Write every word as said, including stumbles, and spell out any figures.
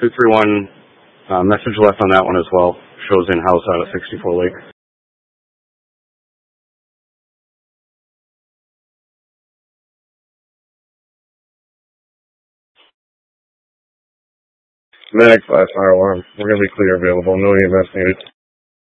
two three one, uh, message left on that one as well. Shows in-house out of sixty-four Lake. Mag five fire alarm. We're going to be clear available. No E M S needed.